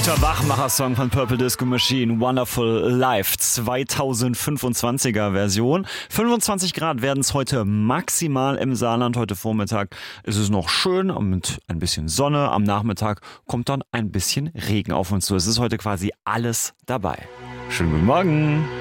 Absoluter Wachmacher-Song von Purple Disco Machine, Wonderful Life, 2025er Version. 25 Grad werden es heute maximal im Saarland. Heute Vormittag ist es noch schön mit ein bisschen Sonne. Am Nachmittag kommt dann ein bisschen Regen auf uns zu. Es ist heute quasi alles dabei. Schönen guten Morgen.